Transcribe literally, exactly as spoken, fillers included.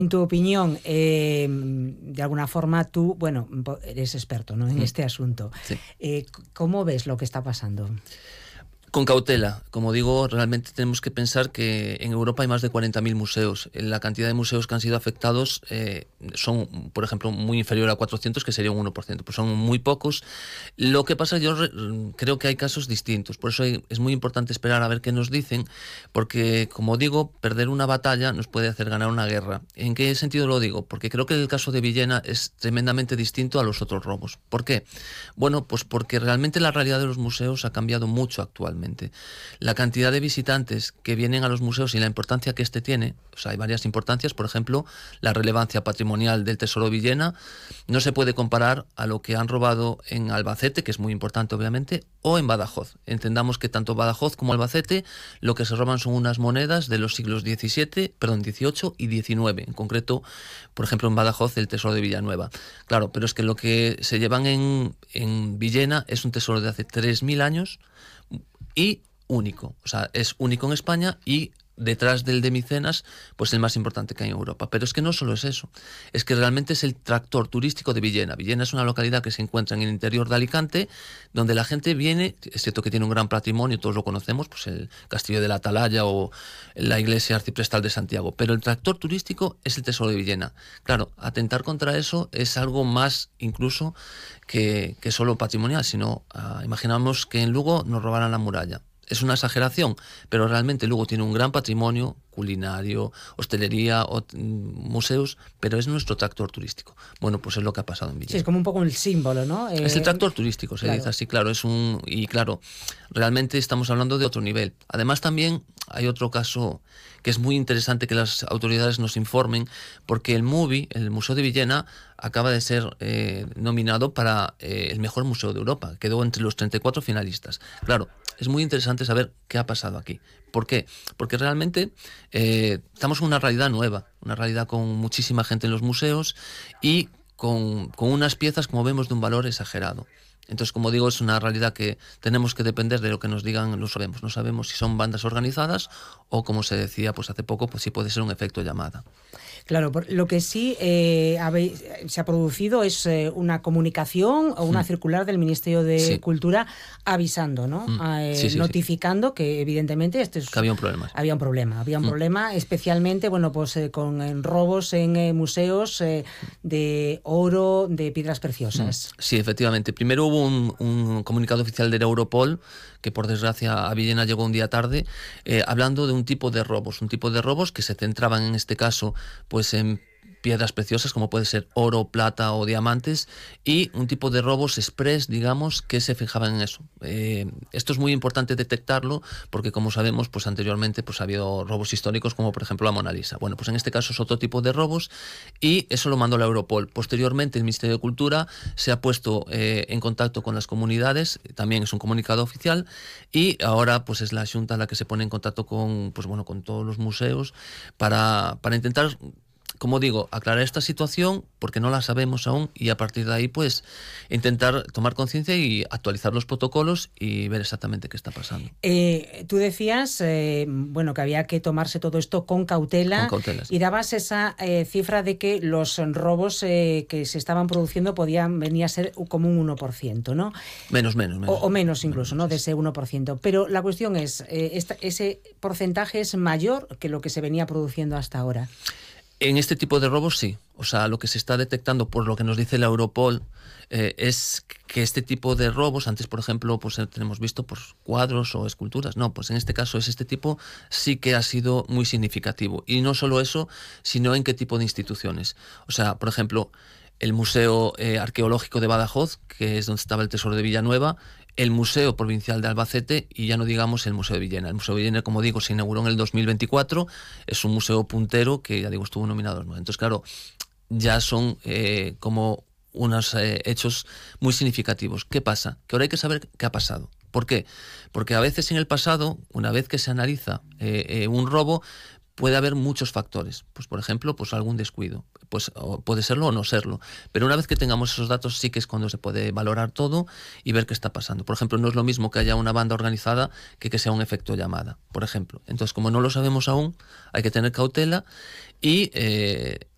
En tu opinión, eh, de alguna forma tú, bueno, eres experto, ¿no?, en mm. este asunto. Sí. Eh, ¿Cómo ves lo que está pasando? Con cautela. Como digo, realmente tenemos que pensar que en Europa hay más de cuarenta mil museos. La cantidad de museos que han sido afectados eh, son, por ejemplo, muy inferior a cuatrocientos, que sería un uno por ciento. Pues son muy pocos. Lo que pasa, yo re- creo que hay casos distintos. Por eso hay, es muy importante esperar a ver qué nos dicen, porque, como digo, perder una batalla nos puede hacer ganar una guerra. ¿En qué sentido lo digo? Porque creo que el caso de Villena es tremendamente distinto a los otros robos. ¿Por qué? Bueno, pues porque realmente la realidad de los museos ha cambiado mucho actualmente. La cantidad de visitantes que vienen a los museos y la importancia que este tiene, o sea, hay varias importancias, por ejemplo, la relevancia patrimonial del Tesoro de Villena no se puede comparar a lo que han robado en Albacete, que es muy importante obviamente, o en Badajoz. Entendamos que tanto Badajoz como Albacete lo que se roban son unas monedas de los siglos diecisiete, perdón, dieciocho y diecinueve, en concreto, por ejemplo, en Badajoz el Tesoro de Villanueva. Claro, pero es que lo que se llevan en, en Villena es un tesoro de hace tres mil años, y único, o sea, es único en España y detrás del de Micenas, pues el más importante que hay en Europa. Pero es que no solo es eso, es que realmente es el tractor turístico de Villena. Villena es una localidad que se encuentra en el interior de Alicante, donde la gente viene, es cierto que tiene un gran patrimonio, todos lo conocemos, pues el Castillo de la Atalaya o la iglesia arciprestal de Santiago, pero el tractor turístico es el Tesoro de Villena. Claro, atentar contra eso es algo más incluso que, que solo patrimonial, sino uh, imaginamos que en Lugo nos robaran la muralla. Es una exageración, pero realmente Lugo tiene un gran patrimonio culinario, hostelería, o, museos, pero es nuestro tractor turístico. Bueno, pues es lo que ha pasado en Villena. Sí, es como un poco el símbolo, ¿no? Eh, es el tractor turístico, se claro. dice así, claro, es un y claro, realmente estamos hablando de otro nivel. Además también hay otro caso que es muy interesante que las autoridades nos informen, porque el MUBI, el Museo de Villena, acaba de ser eh, nominado para eh, el mejor museo de Europa, quedó entre los treinta y cuatro finalistas. Claro, es muy interesante saber qué ha pasado aquí. ¿Por qué? Porque realmente eh, estamos en una realidad nueva, una realidad con muchísima gente en los museos y con, con unas piezas, como vemos, de un valor exagerado. Entonces, como digo, es una realidad que tenemos que depender de lo que nos digan los sabemos. No sabemos si son bandas organizadas o, como se decía pues hace poco, pues sí puede ser un efecto llamada. Claro, lo que sí eh, habéis, se ha producido es eh, una comunicación o una mm. circular del Ministerio de sí. Cultura avisando, ¿no? Mm. Eh, sí, sí, notificando sí. que evidentemente este es, que había un problema. Había un problema, había un mm. problema, especialmente, bueno, pues eh, con en robos en eh, museos eh, de oro, de piedras preciosas. Mm. Sí, efectivamente. Primero hubo un, un comunicado oficial de Europol, que por desgracia a Villena llegó un día tarde, eh, hablando de un tipo de robos, un tipo de robos que se centraban en este caso pues en piedras preciosas como puede ser oro, plata o diamantes, y un tipo de robos express, digamos, que se fijaban en eso. Eh, esto es muy importante detectarlo porque, como sabemos, pues anteriormente pues ha habido robos históricos como por ejemplo la Mona Lisa. Bueno, pues en este caso es otro tipo de robos y eso lo mandó la Europol. Posteriormente el Ministerio de Cultura se ha puesto eh, en contacto con las comunidades, también es un comunicado oficial, y ahora pues es la Xunta la que se pone en contacto con, pues bueno, con todos los museos para, para intentar, como digo, aclarar esta situación porque no la sabemos aún y a partir de ahí pues intentar tomar conciencia y actualizar los protocolos y ver exactamente qué está pasando. Eh, tú decías, eh, bueno, que había que tomarse todo esto con cautela, con cautela sí. y dabas esa eh, cifra de que los robos eh, que se estaban produciendo podían venir a ser como un uno por ciento, ¿no? Menos, menos, menos. O, o menos incluso, menos, ¿no? De ese uno por ciento. Pero la cuestión es, eh, esta, ¿ese porcentaje es mayor que lo que se venía produciendo hasta ahora? En este tipo de robos sí, o sea, lo que se está detectando por lo que nos dice la Europol eh, es que este tipo de robos, antes por ejemplo pues tenemos visto pues, cuadros o esculturas, no, pues en este caso es este tipo, sí que ha sido muy significativo. Y no solo eso, sino en qué tipo de instituciones. O sea, por ejemplo, el Museo eh, Arqueológico de Badajoz, que es donde estaba el Tesoro de Villanueva, el Museo Provincial de Albacete y ya no digamos el Museo de Villena. El Museo de Villena, como digo, se inauguró en el dos mil veinticuatro, es un museo puntero que, ya digo, estuvo nominado, ¿no? Entonces, claro, ya son eh, como unos eh, hechos muy significativos. ¿Qué pasa? Que ahora hay que saber qué ha pasado. ¿Por qué? Porque a veces en el pasado, una vez que se analiza eh, eh, un robo, puede haber muchos factores. Pues, por ejemplo, pues algún descuido. Pues puede serlo o no serlo. Pero una vez que tengamos esos datos, sí que es cuando se puede valorar todo y ver qué está pasando. Por ejemplo, no es lo mismo que haya una banda organizada que que sea un efecto llamada, por ejemplo. Entonces, como no lo sabemos aún, hay que tener cautela y eh,